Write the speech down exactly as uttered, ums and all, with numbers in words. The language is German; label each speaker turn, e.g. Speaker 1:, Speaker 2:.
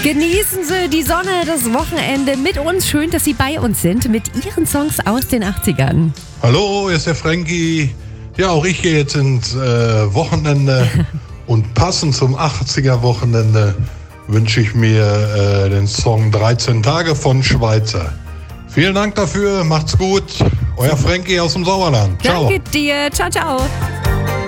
Speaker 1: Genießen Sie die Sonne, das Wochenende mit uns. Schön, dass Sie bei uns sind mit Ihren Songs aus den achtzigern.
Speaker 2: Hallo, hier ist der Frankie. Ja, auch ich gehe jetzt ins äh, Wochenende und passend zum achtziger-Wochenende wünsche ich mir äh, den Song dreizehn Tage von Schweizer. Vielen Dank dafür, macht's gut. Euer Frankie aus dem Sauerland. Ciao.
Speaker 1: Danke dir. Ciao, ciao.